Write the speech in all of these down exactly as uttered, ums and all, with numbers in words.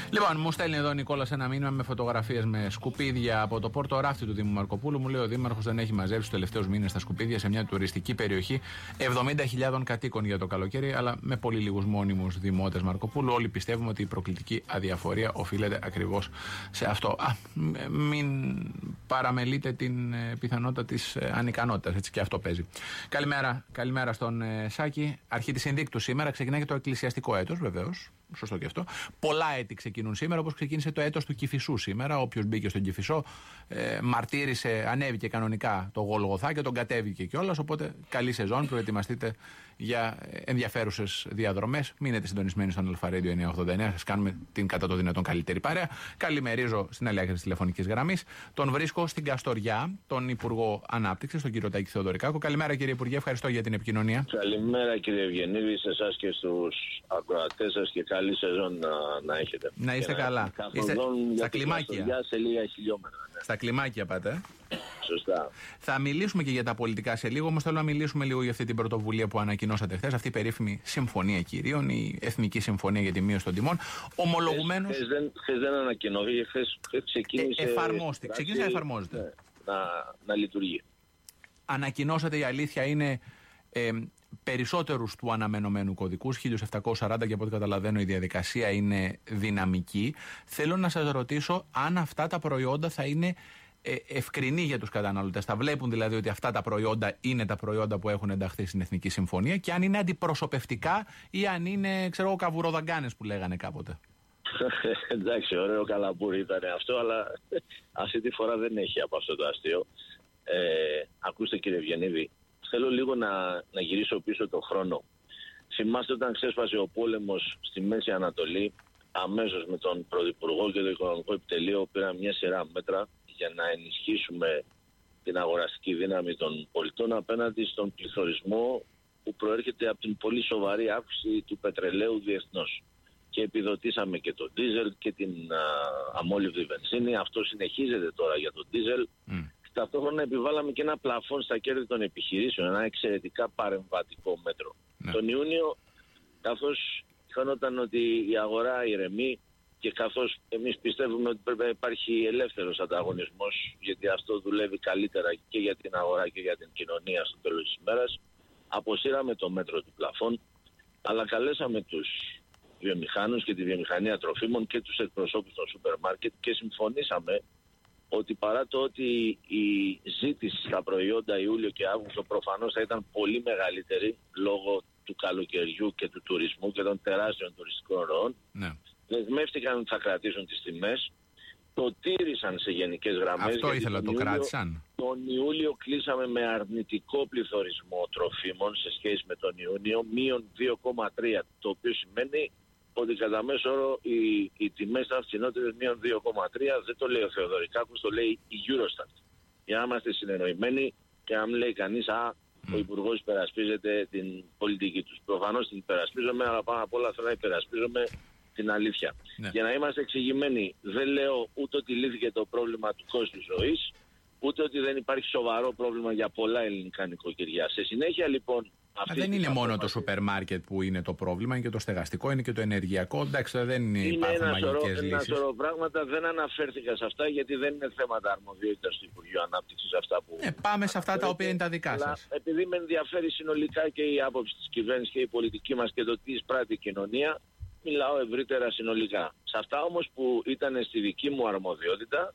Λοιπόν, μου στέλνει εδώ ο Νικόλας ένα μήνυμα με φωτογραφίες με σκουπίδια από το πόρτο ράφτη του Δήμου Μαρκοπούλου. Μου λέει: ο Δήμαρχος δεν έχει μαζέψει τους τελευταίους μήνες τα σκουπίδια σε μια τουριστική περιοχή εβδομήντα χιλιάδων κατοίκων για το καλοκαίρι, αλλά με πολύ λίγους μόνιμους δημότες Μαρκοπούλου. Όλοι πιστεύουμε ότι η προκλητική αδιαφορία οφείλεται ακριβώς σε αυτό. Α, μην παραμελείτε την πιθανότητα της ανικανότητας. Έτσι και αυτό παίζει. Καλημέρα, καλημέρα στον ε, Σάκη. Αρχή της Συνδίκτου σήμερα. Ξεκινάει και το εκκλησιαστικό έτος, βεβαίως. Σωστό και αυτό. Πολλά έτη ξεκινούν σήμερα, όπως ξεκίνησε το έτος του Κηφισού σήμερα. Όποιος μπήκε στον Κηφισό ε, μαρτύρησε, ανέβηκε κανονικά το Γολγοθά και τον κατέβηκε κιόλας. Οπότε καλή σεζόν, προετοιμαστείτε για ενδιαφέρουσες διαδρομές. Μείνετε συντονισμένοι στον Αλφαρέντιο εννιακόσια ογδόντα εννέα. Σας κάνουμε την κατά το δυνατόν καλύτερη παρέα. Καλημερίζω στην άλλη άκρη της τηλεφωνικής γραμμής. Τον βρίσκω στην Καστοριά, τον Υπουργό Ανάπτυξης, τον κύριο Τάκη Θεοδωρικάκο. Καλημέρα, κύριε Υπουργέ, ευχαριστώ για την επικοινωνία. Καλημέρα, κύριε Ευγενίδη, σε εσάς και στους ακροατές σας και καλή σεζόν να, να έχετε. Να είστε και καλά. Είστε στα κλιμάκια. Σε λίγα χιλιόμετρα. Ναι. Στα κλιμάκια πάτε. Σωστά. Θα μιλήσουμε και για τα πολιτικά σε λίγο, όμως θέλω να μιλήσουμε λίγο για αυτή την πρωτοβουλία που ανακοινώσατε χθες, αυτή η περίφημη συμφωνία κυρίων, η Εθνική Συμφωνία για τη Μείωση των Τιμών. Ομολογουμένως. Χθες δεν, δεν ανακοινώθηκε, χθες ξεκίνησε. Ε, εφαρμόστηκε. Ξεκίνησε να εφαρμόζεται. Ναι, να, να λειτουργεί. Ανακοινώσατε, η αλήθεια είναι. Ε, περισσότερους του αναμενωμένου κωδικούς, χίλια επτακόσια σαράντα, και από ό,τι καταλαβαίνω η διαδικασία είναι δυναμική. Θέλω να σας ρωτήσω αν αυτά τα προϊόντα θα είναι ε, ευκρινή για τους καταναλωτές. Θα βλέπουν δηλαδή ότι αυτά τα προϊόντα είναι τα προϊόντα που έχουν ενταχθεί στην Εθνική Συμφωνία και αν είναι αντιπροσωπευτικά ή αν είναι, ξέρω εγώ, καβουροδαγκάνες που λέγανε κάποτε. Εντάξει, ωραίο καλαμπούρι ήταν αυτό, αλλά αυτή τη φορά δεν έχει από αυτό το αστείο. Ε, ακούστε, κύριε Ευγενίδη, θέλω λίγο να, να γυρίσω πίσω το χρόνο. Θυμάστε όταν ξέσπασε ο πόλεμος στη Μέση Ανατολή, αμέσως με τον Πρωθυπουργό και το Οικονομικό Επιτελείο πήραμε μια σειρά μέτρα για να ενισχύσουμε την αγοραστική δύναμη των πολιτών απέναντι στον πληθωρισμό που προέρχεται από την πολύ σοβαρή αύξηση του πετρελαίου διεθνώς. Και επιδοτήσαμε και το ντίζελ και την α, αμόλυβδη βενζίνη. Αυτό συνεχίζεται τώρα για το ντίζελ. Mm. Ταυτόχρονα επιβάλαμε και ένα πλαφόν στα κέρδη των επιχειρήσεων, ένα εξαιρετικά παρεμβατικό μέτρο. Ναι. Τον Ιούνιο, καθώς φαίνονταν ότι η αγορά ηρεμεί και καθώς εμείς πιστεύουμε ότι πρέπει να υπάρχει ελεύθερος ανταγωνισμός, γιατί αυτό δουλεύει καλύτερα και για την αγορά και για την κοινωνία στο τέλος της ημέρας, αποσύραμε το μέτρο του πλαφόν, αλλά καλέσαμε τους βιομηχάνους και τη βιομηχανία τροφίμων και τους εκπροσώπους των σούπερ μάρκετ και συμφωνήσαμε ότι παρά το ότι η ζήτηση στα προϊόντα Ιούλιο και Αύγουστο προφανώς θα ήταν πολύ μεγαλύτερη λόγω του καλοκαιριού και του τουρισμού και των τεράστιων τουριστικών ροών, ναι, δεσμεύτηκαν ότι θα κρατήσουν τις τιμές, το τήρησαν σε γενικές γραμμές. Αυτό ήθελα, το Ιούλιο, κράτησαν. Τον Ιούλιο κλείσαμε με αρνητικό πληθωρισμό τροφίμων σε σχέση με τον Ιούνιο, μείον δύο κόμμα τρία, το οποίο σημαίνει ότι κατά μέσο όρο οι, οι τιμές ήταν φθηνότερες μείον δύο κόμμα τρία, δεν το λέει ο Θεοδωρικάκος, το λέει η Eurostat. Για να είμαστε συνεννοημένοι και να μην λέει κανείς, α, mm. ο Υπουργός υπερασπίζεται την πολιτική τους. Προφανώς την υπερασπίζομαι, αλλά πάνω απ' όλα θέλω να υπερασπίζομαι την αλήθεια. Ναι. Για να είμαστε εξηγημένοι, δεν λέω ούτε ότι λύθηκε το πρόβλημα του κόστους ζωής, ούτε ότι δεν υπάρχει σοβαρό πρόβλημα για πολλά ελληνικά νοικοκυριά. Σε συνέχεια λοιπόν. Αυτή δεν είναι μόνο το σούπερ μάρκετ που είναι το πρόβλημα, είναι και το στεγαστικό, είναι και το ενεργειακό. Εντάξει, δεν είναι, υπάρχουν μαγικές λύσεις. Είναι ένα σωρό πράγματα, δεν αναφέρθηκα σε αυτά γιατί δεν είναι θέματα αρμοδιότητας του Υπουργείου Ανάπτυξης αυτά που. Ε, πάμε σε αυτά τα οποία είναι τα δικά σας. Επειδή με ενδιαφέρει συνολικά και η άποψη της κυβέρνησης και η πολιτική μας και το τι εισπράττει η κοινωνία, μιλάω ευρύτερα συνολικά. Σε αυτά όμως που ήταν στη δική μου αρμοδιότητα,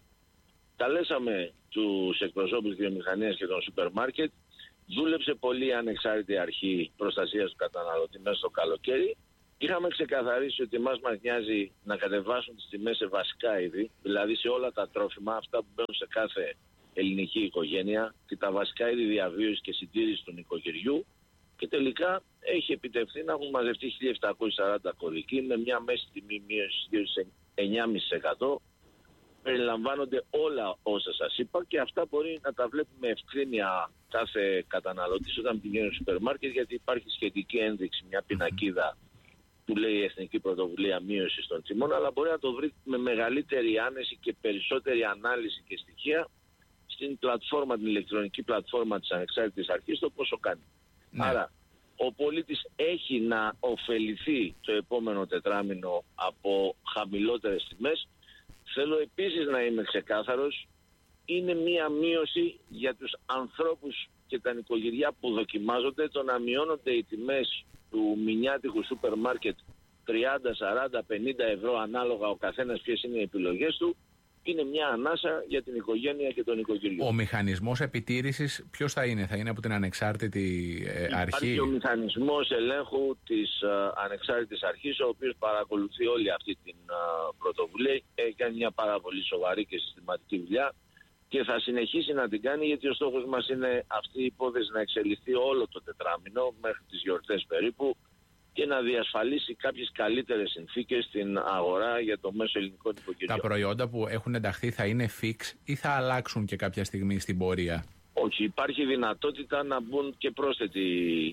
καλέσαμε τους εκπροσώπους βιομηχανίας και των σούπερ μάρκετ. Δούλεψε πολύ ανεξάρτητη αρχή προστασίας του καταναλωτή μέσα στο καλοκαίρι. Είχαμε ξεκαθαρίσει ότι εμάς μας νοιάζει να κατεβάσουν τις τιμές σε βασικά είδη, δηλαδή σε όλα τα τρόφιμα, αυτά που μπαίνουν σε κάθε ελληνική οικογένεια και τα βασικά είδη διαβίωσης και συντήρησης του νοικοκυριού. Και τελικά έχει επιτευχθεί να έχουν μαζευτεί χίλια επτακόσια σαράντα κωδικοί με μια μέση τιμή μείωση εννιά κόμμα πέντε τοις εκατό. Περιλαμβάνονται όλα όσα σας είπα και αυτά μπορεί να τα βλέπουμε ευκρίνεια κάθε καταναλωτής όταν πηγαίνει στο σούπερ μάρκετ, γιατί υπάρχει σχετική ένδειξη, μια πινακίδα που λέει η Εθνική Πρωτοβουλία Μείωσης των Τιμών, αλλά μπορεί να το βρει με μεγαλύτερη άνεση και περισσότερη ανάλυση και στοιχεία στην πλατφόρμα, την ηλεκτρονική πλατφόρμα της Ανεξάρτητης Αρχής, το πόσο κάνει. Ναι. Άρα ο πολίτης έχει να ωφεληθεί το επόμενο τετράμινο από χαμηλότερες τιμές. Θέλω επίσης να είμαι ξεκάθαρος, είναι μία μείωση για τους ανθρώπους και τα νοικοκυριά που δοκιμάζονται. Το να μειώνονται οι τιμές του μηνιάτικου σούπερ μάρκετ τριάντα, σαράντα, πενήντα ευρώ ανάλογα ο καθένας ποιες είναι οι επιλογές του, είναι μια ανάσα για την οικογένεια και τον νοικοκυριό. Ο μηχανισμός επιτήρησης ποιος θα είναι, θα είναι από την ανεξάρτητη ε, αρχή? Υπάρχει ο μηχανισμός ελέγχου της uh, ανεξάρτητης αρχής, ο οποίος παρακολουθεί όλη αυτή την uh, πρωτοβουλία. Έχει κάνει μια πάρα πολύ σοβαρή και συστηματική δουλειά και θα συνεχίσει να την κάνει, γιατί ο στόχος μας είναι αυτή η υπόθεση να εξελιχθεί όλο το τετράμινο μέχρι τις γιορτές περίπου και να διασφαλίσει κάποιες καλύτερες συνθήκες στην αγορά για το μέσο ελληνικό νοικοκυριό. Τα προϊόντα που έχουν ενταχθεί θα είναι fix ή θα αλλάξουν και κάποια στιγμή στην πορεία? Όχι, υπάρχει δυνατότητα να μπουν και πρόσθετοι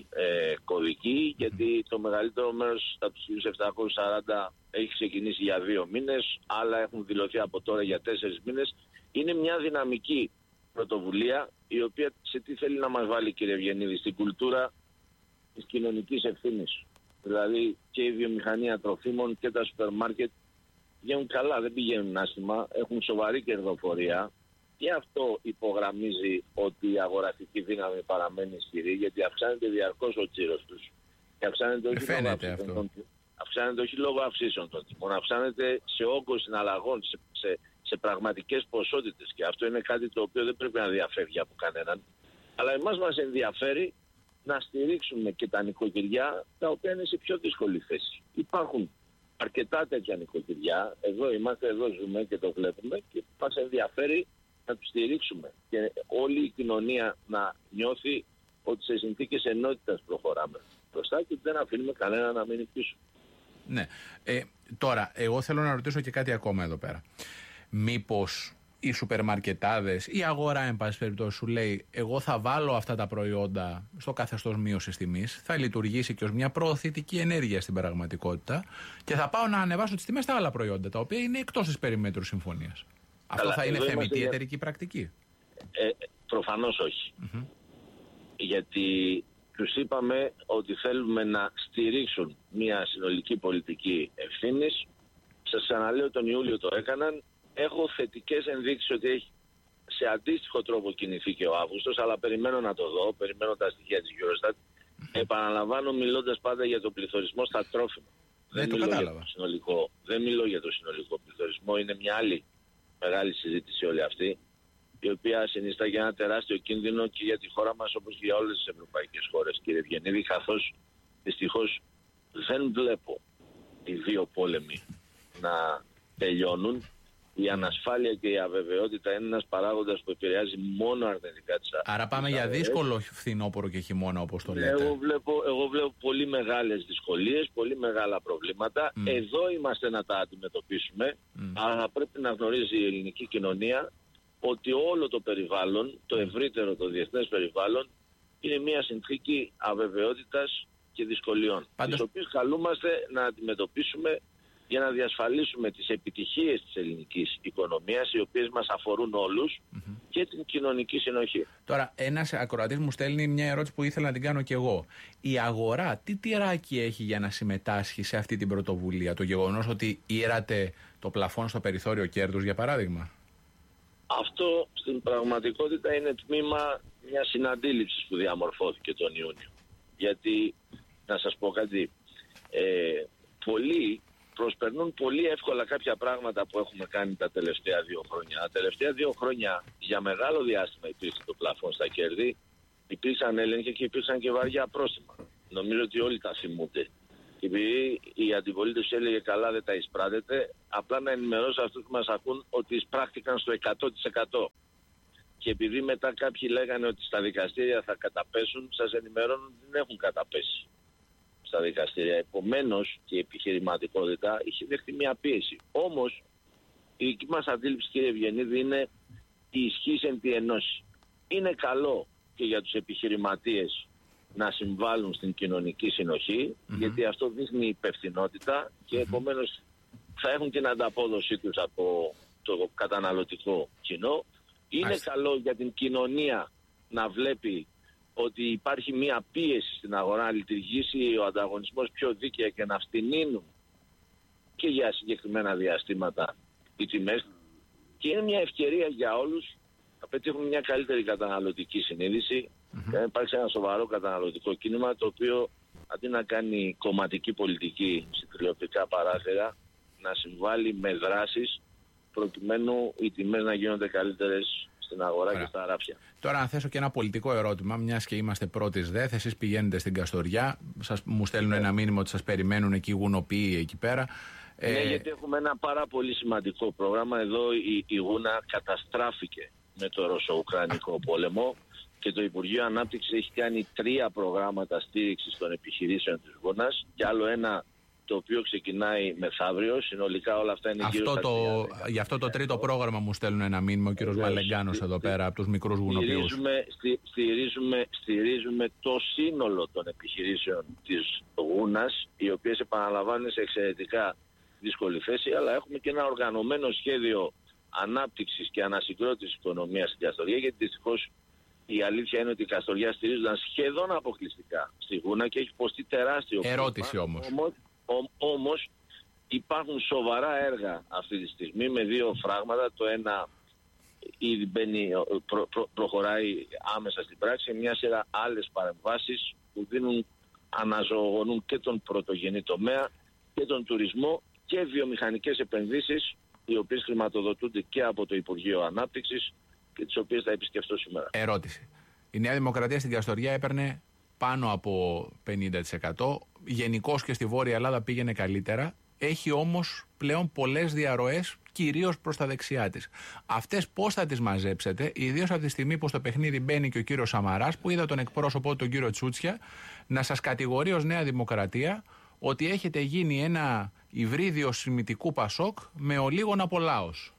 ε, κωδικοί, γιατί το μεγαλύτερο μέρος από τους χίλια επτακόσιους σαράντα έχει ξεκινήσει για δύο μήνες, άλλα έχουν δηλωθεί από τώρα για τέσσερις μήνες. Είναι μια δυναμική πρωτοβουλία, η οποία σε τι θέλει να μας βάλει, κύριε Ευγενίδη? Στην κουλτούρα της κοινωνικής ευθύνης. Δηλαδή και η βιομηχανία τροφίμων και τα σούπερ μάρκετ πηγαίνουν καλά, δεν πηγαίνουν άσχημα, έχουν σοβαρή κερδοφορία. Και αυτό υπογραμμίζει ότι η αγοραστική δύναμη παραμένει ισχυρή, γιατί αυξάνεται διαρκώς ο τζίρος τους. Και αυξάνεται όχι, λόγω αυξήσεων, αυξάνεται όχι λόγω αυξήσεων των τιμών, αυξάνεται σε όγκο συναλλαγών, σε, σε, σε πραγματικές ποσότητες. Και αυτό είναι κάτι το οποίο δεν πρέπει να διαφεύγει από κανέναν. Αλλά εμάς μας ενδιαφέρει να στηρίξουμε και τα νοικοκυριά τα οποία είναι σε πιο δύσκολη θέση. Υπάρχουν αρκετά τέτοια νοικοκυριά, εδώ είμαστε, εδώ ζούμε και το βλέπουμε, και μας ενδιαφέρει να τους στηρίξουμε και όλη η κοινωνία να νιώθει ότι σε συνθήκες ενότητας προχωράμε μπροστά και δεν αφήνουμε κανένα να μείνει πίσω. Ναι. Ε, τώρα, εγώ θέλω να ρωτήσω και κάτι ακόμα εδώ πέρα. Μήπως οι σούπερ μαρκετάδες, η αγορά εν πάση περιπτώσει σου λέει, εγώ θα βάλω αυτά τα προϊόντα στο καθεστώς μείωσης τιμής, θα λειτουργήσει και ως μια προωθητική ενέργεια στην πραγματικότητα και θα πάω να ανεβάσω τις τιμές στα άλλα προϊόντα, τα οποία είναι εκτός της περιμέτρου συμφωνίας. Αυτό Αλλά θα είναι θεμιτή για... εταιρική πρακτική? Ε, προφανώς όχι. Mm-hmm. Γιατί τους είπαμε ότι θέλουμε να στηρίξουν μια συνολική πολιτική ευθύνης. Σας ξαναλέω, τον Ιούλιο το έκαναν. Έχω θετικές ενδείξεις ότι έχει σε αντίστοιχο τρόπο κινηθεί και ο Αύγουστος, αλλά περιμένω να το δω, περιμένω τα στοιχεία της Eurostat. Mm-hmm. Επαναλαμβάνω, μιλώντας πάντα για τον πληθωρισμό στα τρόφιμα. Δεν, δεν, το μιλώ για το συνολικό, δεν μιλώ για το συνολικό πληθωρισμό, είναι μια άλλη μεγάλη συζήτηση όλη αυτή, η οποία συνιστά για ένα τεράστιο κίνδυνο και για τη χώρα μας, όπως και για όλες τις ευρωπαϊκές χώρες, κύριε Ευγενίδη, καθώς δυστυχώς δεν βλέπω οι δύο πόλεμοι να τελειώνουν. Η ανασφάλεια και η αβεβαιότητα είναι ένας παράγοντας που επηρεάζει μόνο αρνητικά τις αγορές. Άρα πάμε για δύσκολο φθινόπωρο και χειμώνα, όπως το λέτε? Εγώ βλέπω, εγώ βλέπω πολύ μεγάλες δυσκολίες, πολύ μεγάλα προβλήματα. Mm. Εδώ είμαστε να τα αντιμετωπίσουμε, mm. αλλά πρέπει να γνωρίζει η ελληνική κοινωνία ότι όλο το περιβάλλον, το ευρύτερο, το διεθνές περιβάλλον, είναι μια συνθήκη αβεβαιότητας και δυσκολιών, Πάντως... τις οποίες καλούμαστε να αντιμετωπίσουμε για να διασφαλίσουμε τις επιτυχίες της ελληνικής οικονομίας, οι οποίες μας αφορούν όλους, mm-hmm. και την κοινωνική συνοχή. Τώρα, ένας ακροατής μου στέλνει μια ερώτηση που ήθελα να την κάνω κι εγώ. Η αγορά τι τυράκι έχει για να συμμετάσχει σε αυτή την πρωτοβουλία? Το γεγονός ότι ήρατε το πλαφόν στο περιθώριο κέρδους, για παράδειγμα? Αυτό στην πραγματικότητα είναι τμήμα μιας συναντήληψης που διαμορφώθηκε τον Ιούνιο. Γιατί, να σας πω κάτι, ε, πολλοί προσπερνούν πολύ εύκολα κάποια πράγματα που έχουμε κάνει τα τελευταία δύο χρόνια. Τα τελευταία δύο χρόνια για μεγάλο διάστημα υπήρξε το πλαφόν στα κέρδη, υπήρξαν έλεγχοι και υπήρξαν και βαριά πρόστιμα. Νομίζω ότι όλοι τα θυμούνται. Και επειδή η αντιπολίτευση έλεγε καλά δεν τα εισπράτεται, απλά να ενημερώσω αυτούς που μας ακούν ότι εισπράχτηκαν στο εκατό τοις εκατό. Και επειδή μετά κάποιοι λέγανε ότι στα δικαστήρια θα καταπέσουν, σας ενημερώνω ότι δεν έχουν καταπέσει στα δικαστήρια. Επομένως και η επιχειρηματικότητα είχε δεχτεί μια πίεση. Όμως η δική μας αντίληψη, κύριε Ευγενίδη, είναι η ισχύς εν τη ενώση. Είναι καλό και για τους επιχειρηματίες να συμβάλλουν στην κοινωνική συνοχή, mm-hmm. γιατί αυτό δείχνει υπευθυνότητα και mm-hmm. επομένως θα έχουν την ανταπόδοσή τους από το καταναλωτικό κοινό. Είναι Άς... καλό για την κοινωνία να βλέπει ότι υπάρχει μία πίεση στην αγορά να λειτουργήσει ο ανταγωνισμός πιο δίκαια και να φτηνίνουν και για συγκεκριμένα διαστήματα οι τιμές. Και είναι μια ευκαιρία για όλους να πετύχουμε μια καλύτερη καταναλωτική συνείδηση mm-hmm. και να υπάρξει ένα σοβαρό καταναλωτικό κίνημα, το οποίο αντί να κάνει κομματική πολιτική σε τηλεοπτικά παράθυρα, να συμβάλλει με δράσεις προκειμένου οι τιμές να γίνονται καλύτερες στην αγορά. Ωραία. Και στα ράφια. Τώρα, να θέσω και ένα πολιτικό ερώτημα, μιας και είμαστε πρώτης ΔΕΘ, εσείς πηγαίνετε στην Καστοριά, σας, μου στέλνουν ένα μήνυμα ότι σας περιμένουν εκεί γουνοποιοί εκεί πέρα. Ναι, ε... γιατί έχουμε ένα πάρα πολύ σημαντικό πρόγραμμα. Εδώ η, η Γούνα καταστράφηκε με το Ρωσο-Ουκρανικό πόλεμο και το Υπουργείο Ανάπτυξης έχει κάνει τρία προγράμματα στήριξης των επιχειρήσεων της Γούνας και άλλο ένα το οποίο ξεκινάει μεθαύριο. Συνολικά όλα αυτά είναι γύρω στα το, Γι' αυτό το τρίτο πρόγραμμα μου στέλνουν ένα μήνυμα ο κύριος Μαλεγκάνος εδώ πέρα από τους μικρούς γουνοποιούς. Στηρίζουμε, στι, στηρίζουμε, στηρίζουμε το σύνολο των επιχειρήσεων της Γούνας, οι οποίες επαναλαμβάνουν σε εξαιρετικά δύσκολη θέση, αλλά έχουμε και ένα οργανωμένο σχέδιο ανάπτυξης και ανασυγκρότησης οικονομίας στην Καστοριά, γιατί δυστυχώς η αλήθεια είναι ότι η Καστοριά στηρίζονταν σχεδόν αποκλειστικά στη Γούνα και έχει υποστεί τεράστιο ερώτηση όμως. όμως. Όμως υπάρχουν σοβαρά έργα αυτή τη στιγμή με δύο φράγματα. Το ένα ήδη μπαίνει, προ, προ, προχωράει άμεσα στην πράξη, μια σειρά άλλες παρεμβάσεις που δίνουν, αναζωογονούν και τον πρωτογενή τομέα και τον τουρισμό και βιομηχανικές επενδύσεις, οι οποίες χρηματοδοτούνται και από το Υπουργείο Ανάπτυξης και τις οποίες θα επισκεφτώ σήμερα. Ερώτηση. Η Νέα Δημοκρατία στην Καστοριά έπαιρνε πάνω από πενήντα τοις εκατό. Γενικώς και στη Βόρεια Ελλάδα πήγαινε καλύτερα. Έχει όμως πλέον πολλές διαρροές, κυρίως προς τα δεξιά της. Αυτές πώς θα τις μαζέψετε, ιδίως από τη στιγμή που στο παιχνίδι μπαίνει και ο κύριος Σαμαράς, που είδα τον εκπρόσωπο, τον κύριο Τσούτσια, να σας κατηγορεί ως Νέα Δημοκρατία ότι έχετε γίνει ένα υβρίδιο σημιτικού Πασόκ με ολίγων από λαός.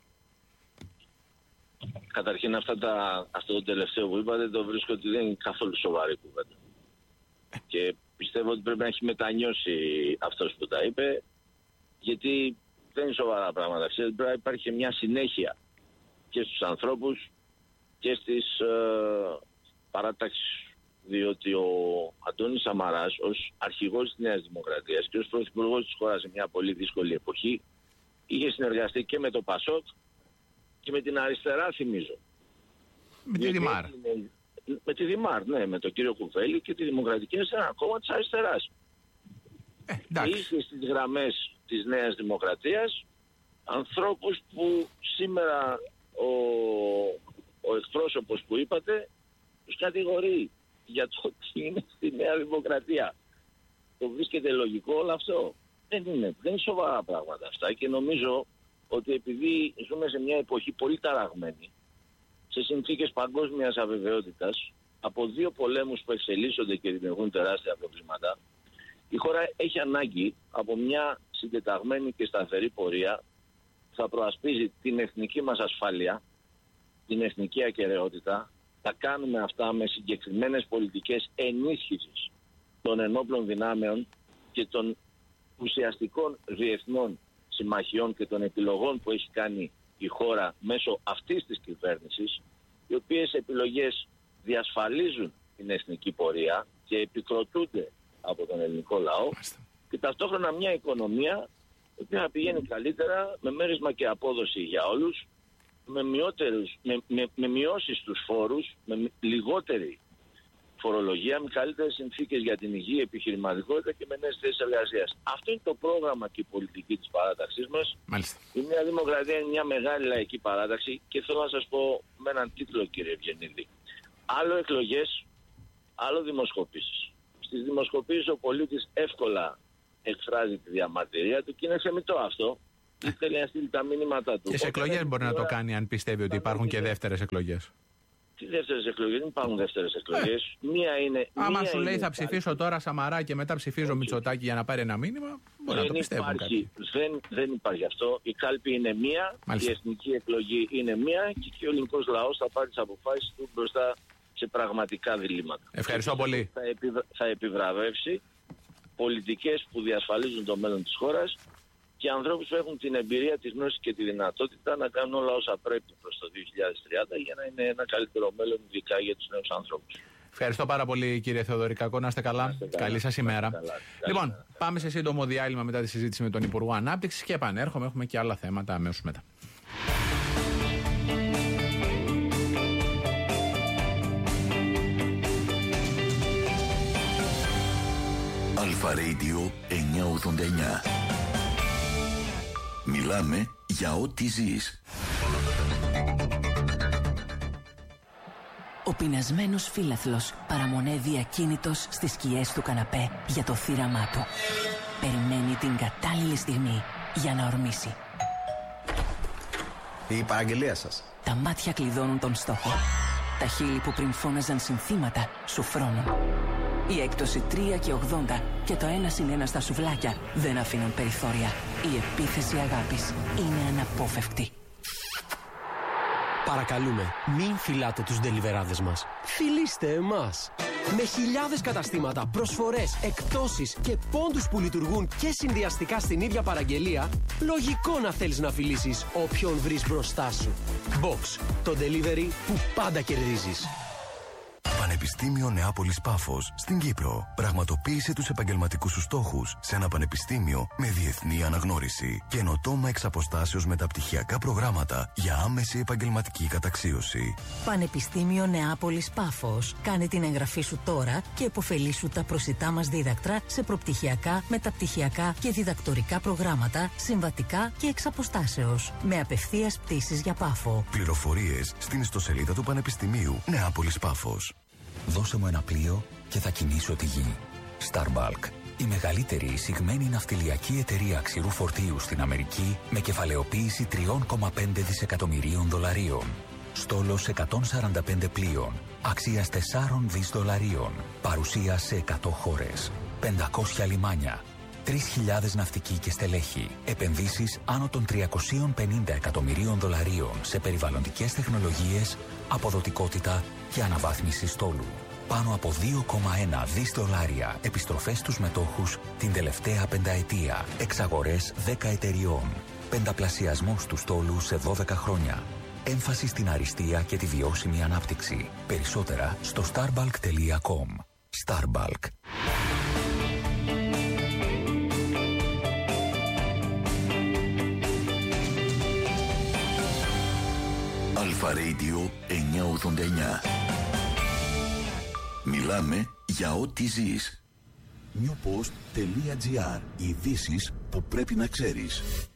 Καταρχήν αυτά τα, αυτό το τελευταίο που είπατε το βρίσκω ότι δεν είναι καθόλου σοβαρή κουβέντα. Και πιστεύω ότι πρέπει να έχει μετανιώσει αυτός που τα είπε, γιατί δεν είναι σοβαρά πράγματα. Ξέρετε, πρέπει να υπάρχει μια συνέχεια και στους ανθρώπους και στις ε, παράταξεις. Διότι ο Αντώνης Σαμαράς ως αρχηγός της Νέας Δημοκρατίας και ως πρωθυπουργός της χώρας σε μια πολύ δύσκολη εποχή είχε συνεργαστεί και με το Πασόκ και με την αριστερά, θυμίζω. Με τη Δημάρ. Με τη Δημάρ, ναι, με τον κύριο Κουβέλη και τη Δημοκρατική Αριστερά, κόμμα της αριστεράς. Ε, και είχε στις γραμμές της Νέας Δημοκρατίας ανθρώπους που σήμερα ο, ο εκπρόσωπος που είπατε τους κατηγορεί για το ότι είναι στη Νέα Δημοκρατία. Το βρίσκεται λογικό όλο αυτό? Δεν είναι, δεν είναι σοβαρά πράγματα αυτά και νομίζω ότι επειδή ζούμε σε μια εποχή πολύ ταραγμένη, σε συνθήκες παγκόσμιας αβεβαιότητας, από δύο πολέμους που εξελίσσονται και δημιουργούν τεράστια προβλήματα, η χώρα έχει ανάγκη από μια συντεταγμένη και σταθερή πορεία που θα προασπίζει την εθνική μας ασφάλεια, την εθνική ακεραιότητα. Θα κάνουμε αυτά με συγκεκριμένες πολιτικές ενίσχυσης των ενόπλων δυνάμεων και των ουσιαστικών διεθνών συμμαχιών και των επιλογών που έχει κάνει η χώρα μέσω αυτής της κυβέρνησης, οι οποίες επιλογές διασφαλίζουν την εθνική πορεία και επικροτούνται από τον ελληνικό λαό και ταυτόχρονα μια οικονομία η οποία πηγαίνει καλύτερα με μέρισμα και απόδοση για όλους, με, μειότερους, με, με, με μειώσεις στους φόρους, με λιγότερη φορολογία, με καλύτερες συνθήκες για την υγεία, επιχειρηματικότητα και με νέες θέσεις εργασίας. Αυτό είναι το πρόγραμμα και η πολιτική της παράταξής μας. Μάλιστα. Η Νέα Δημοκρατία είναι μια μεγάλη λαϊκή παράταξη και θέλω να σας πω με έναν τίτλο, κύριε Ευγενίδη. Άλλο εκλογές, άλλο δημοσκοπήσεις. Στις δημοσκοπήσεις ο πολίτης εύκολα εκφράζει τη διαμαρτυρία του και είναι θεμιτό αυτό. Ήθελε να στείλει τα μήνυματά του. Και σε εκλογές μπορεί να το κάνει αν πιστεύει ότι υπάρχουν και δεύτερες εκλογές. Τι δεύτερες εκλογές? Δεν υπάρχουν δεύτερες εκλογές. Ε. Μία είναι. Άμα μία σου λέει είναι θα ψηφίσω υπάρχει. τώρα Σαμαρά και μετά ψηφίζω Μητσοτάκη για να πάρει ένα μήνυμα, μπορεί δεν να το πιστεύουν υπάρχει, δεν, δεν υπάρχει αυτό. Η κάλπη είναι μία, μάλιστα. Η εθνική εκλογή είναι μία και, και ο ελληνικός λαός θα πάρει τις αποφάσεις του μπροστά σε πραγματικά διλήμματα. Ευχαριστώ πολύ. Θα, επιβρα, θα επιβραβεύσει πολιτικές που διασφαλίζουν το μέλλον της χώρας και ανθρώπους που έχουν την εμπειρία, τη γνώση και τη δυνατότητα να κάνουν όλα όσα πρέπει προς το δύο χιλιάδες τριάντα για να είναι ένα καλύτερο μέλλον, ειδικά για τους νέους ανθρώπους. Ευχαριστώ πάρα πολύ, κύριε Θεοδωρικάκο. Να είστε καλά. καλά. Καλή σας ημέρα. Καλά. Λοιπόν, καλά. Πάμε σε σύντομο διάλειμμα μετά τη συζήτηση με τον Υπουργό Ανάπτυξης και επανέρχομαι. Έχουμε και άλλα θέματα αμέσως μετά. Αλφα Radio εννιακόσια ογδόντα εννιά. Μιλάμε για ό,τι ζεις. Ο πεινασμένος φύλαθλος παραμονεύει ακίνητος στις σκιές του καναπέ για το θύραμά του. Περιμένει την κατάλληλη στιγμή για να ορμήσει. Η παραγγελία σας. Τα μάτια κλειδώνουν τον στόχο. Τα χείλη που πριν φώναζαν συνθήματα σου φρώνουν. Η έκπτωση τρία και ογδόντα και το ένα συν ένα στα σουβλάκια δεν αφήνουν περιθώρια. Η επίθεση αγάπης είναι αναπόφευκτη. Παρακαλούμε, μην φυλάτε τους ντελιβεράδες μας. Φιλήστε εμάς. Με χιλιάδες καταστήματα, προσφορές, εκπτώσεις και πόντους που λειτουργούν και συνδυαστικά στην ίδια παραγγελία, λογικό να θέλεις να φιλήσεις όποιον βρεις μπροστά σου. Box, το delivery που πάντα κερδίζεις. Πανεπιστήμιο Νεάπολης Πάφος στην Κύπρο. Πραγματοποίησε τους επαγγελματικούς σου στόχους σε ένα πανεπιστήμιο με διεθνή αναγνώριση. Καινοτόμα εξ αποστάσεως μεταπτυχιακά προγράμματα για άμεση επαγγελματική καταξίωση. Πανεπιστήμιο Νεάπολης Πάφος. Κάνε την εγγραφή σου τώρα και επωφελήσου τα προσιτά μας δίδακτρα σε προπτυχιακά, μεταπτυχιακά και διδακτορικά προγράμματα, συμβατικά και εξ αποστάσεως. Με απευθείας πτήσεις για Πάφο. Πληροφορίες στην ιστοσελίδα του Πανεπιστημίου Νεάπολης Πάφος. Δώσε μου ένα πλοίο και θα κινήσω τη γη. Starbulk, η μεγαλύτερη εισηγμένη ναυτιλιακή εταιρεία ξηρού φορτίου στην Αμερική με κεφαλαιοποίηση τρία κόμμα πέντε δισεκατομμυρίων δολαρίων. Στόλος εκατόν σαράντα πέντε πλοίων, αξίας τέσσερα δισεκατομμύρια δολαρίων. Παρουσία σε εκατό χώρες. πεντακόσια λιμάνια. τρεις χιλιάδες ναυτικοί και στελέχη. Επενδύσεις άνω των τριακόσια πενήντα εκατομμυρίων δολαρίων σε περιβαλλοντικές τεχνολογίες, αποδοτικότητα και αναβάθμιση στόλου. Πάνω από δύο κόμμα ένα δισεκατομμύρια δολάρια επιστροφές στους μετόχους την τελευταία πενταετία. Εξαγορές δέκα εταιριών. Πενταπλασιασμός του στόλου σε δώδεκα χρόνια. Έμφαση στην αριστεία και τη βιώσιμη ανάπτυξη. Περισσότερα στο starbulk τελεία com. Starbulk. Αλφα Radio εννιακόσια ογδόντα εννιά. Μιλάμε για ό,τι ζεις. newpost τελεία gr. Ειδήσεις που πρέπει να ξέρεις.